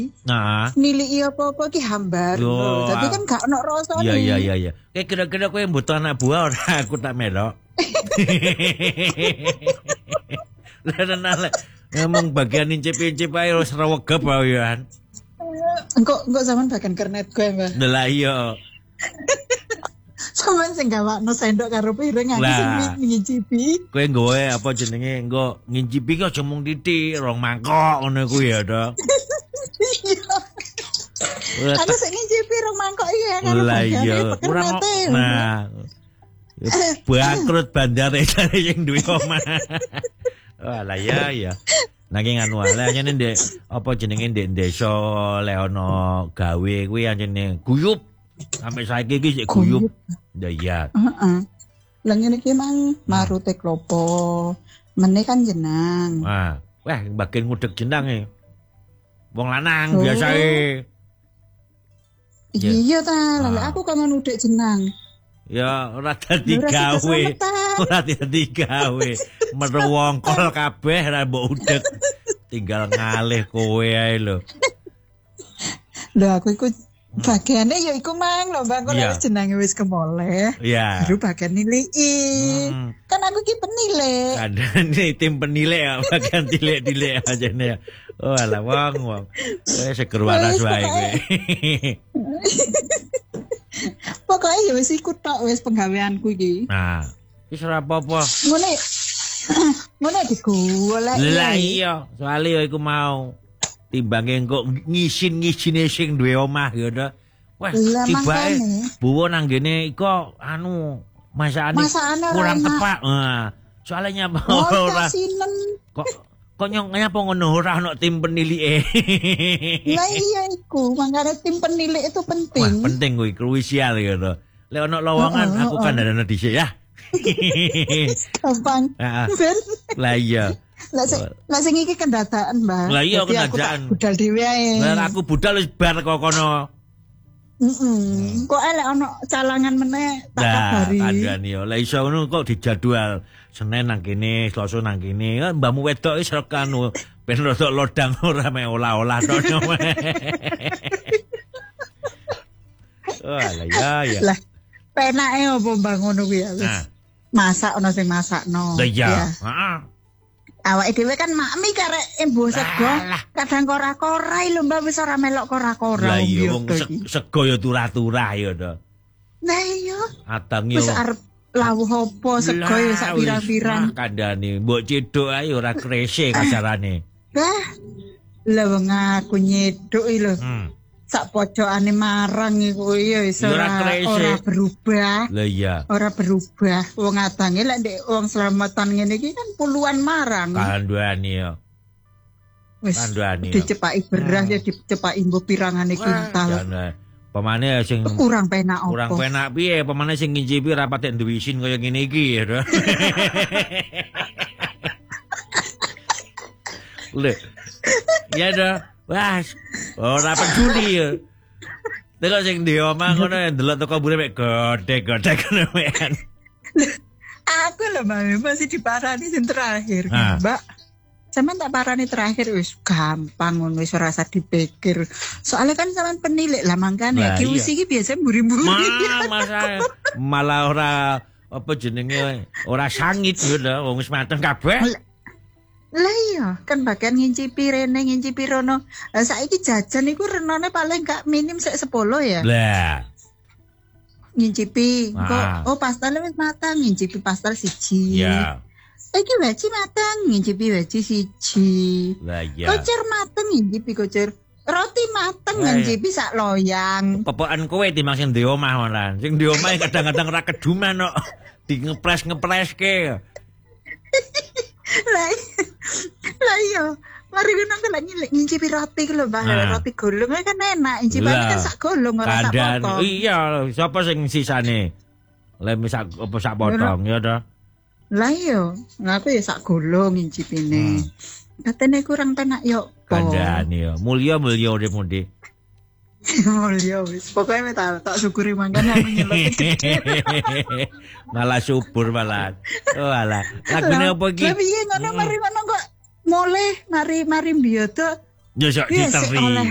Nah, niliki apa-apa ki hambar. Dadi kan gak ono rasane. Iya. Kayak kira-kira kowe mbutuh anak buah ora aku tak melok. Lah ngomong bagian incip-incip ae wis rewegep awean. Engko sampean bagian kernet kowe, Mbak. Lah iya. Sampeyan sing gawakno sendok karo piring aku sing ngicipi. Kowe nggowe apa jenenge engko ngicipi kok aja mung titik, rong mangkok ngono kuwi ya, Dok. Aku sing ngicipi rong mangkok iya karo kurang nah. Bangkrut bandare sing duwe omah. Walah ya. Nanging anu ae nyene ndek apa jenenge ndek desa lek ana gawe kuwi anjene guyub. Sampai saiki iki sik guyub. Ya. Lah ngene iki mang marute klopo. Meneh kan jenang. Wah, bagian ngudeg jenang e. Wong lanang biasae. Iya ta, lha aku kangen ngudeg jenang. Ya ora dadi gawe. Ora dadi gawe. Merwongkol kabeh ra mbok udeg. Tinggal ngalih kowe ae lho. Lho aku iku bagiane ya iku mang lho Bang, kok jenenge wis kemoleh. Iya. Baru bagian niliki. Kan aku ki penilai. Kadane tim penilai ya, bagian dilek-dilek aja nih. Oh alah wong. Seger waras wae kowe. Pokoke ya wis iku tok wis penggaweanku iki. Nah, wis ora apa-apa. Ngene digolek. Lah iya, soalé ya iku mau timbange engko ngisin-ngisine sing duwe omah ya to. Wah, tibake buwo nang ngene iku anu masakane kurang tepat. Nah, soalnya nyapa ora. Kok nyapa ngono ora ono tim penilike. Lah iya iku, mangkane tim penilik itu penting. Wah, penting kuwi krusial ya to. Lek ono lowongan aku kandhane dhisik ya. Gampang. Lah iya. Lah sing iki kendataan, Mbak. Lah iya kendataan. Budal dhewe ae. Lah aku budal wis bar kok kono. Kok elek ono calangan meneh tak kabari. Lah kandhane yo. Lah iso ngono kok dijadwal. Senin nang kene, Selasa nang kene. Mbahmu wedok wis rekanu ben rada lodang ora mek olah-olah tono. Lah ya. Lah penake opo Mbak ngono kuwi ya wis. Masak ono sing masakno. Lah iya. Heeh. Awake dhewe kan makmi karek embuh sego. Kadang kora-kora lho Mbak wis ora melok kora-kora. Lah iya wong sego ya turah-turah ya to. Lah iya. Adang yo. Wis arep lawuh apa sego ya sak pirang-pirang. Kandhane mbok cedhok ae ora krese kasarane. Lah wong aku nyedhok iki lho. Sak pojokane marang iku ya wis ora berubah. Lah iya. Ora berubah. Wong adange lek ndek wong selamatan ngene iki kan puluhan marang. Kandhane ya. Wis dicepaki beras ya dicepaki mbok pirangane kintal. Pemane sing kurang penak apa? Kurang penak piye? Pemane sing ngicipi ra patek duwe isin kaya ngene iki ya. Lho. Ya dah. Wah, ora peduli ya. Nek sing di omah ngono ndelok teko mburi mek godhek-godhek ngono men. Aku lho Mbak masih diparani sing terakhir, Mbak. Sampeyan tak parani terakhir wis gampang ngono wis ora usah dipikir. Soalnya kan sampean penilik lah mangkane kiusi iki biasa mburi-mburi. Malah ora apa jenenge ora sangit yo lho wong wis mateng kabeh. Lah iya, kan bagian ngincipi rene, ngincipi rono. Saiki jajan iku renone paling gak minim sik 10 ya. Lah. Ngincipi, kok pastel wis matang, ngincipi pastel siji. Iya. Iki weci matang, ngincipi weci siji. Lah iya. Kocer matang, ngincipi kocer. Roti mateng ngincipi sak loyang. Pokokan kowe timbang sing di omah malah. Sing di omah kadang-kadang ra keduman kok. Di ngepres-ngepreske. Lah iya, mari ngono kan ngincipi roti ku lho, Mbak. Roti golong kan enak, incipane kan sak golong ora sak potong. Iya, sapa sing sisane? Lah sak apa sak potong ya to. Lah iya, ngaku ya sak golong incipine. Katene kurang penak yo. Kandhane yo. Mulya-mulya urip-urip. Mulya wis. Pokoke tak syukuri mangkane aku nyelot gede. Malah subur malah. Oh alah. Lagune apa iki? Lah piye ngono mari ngono kok mulih mari mbiyodo. Ya sok diteri.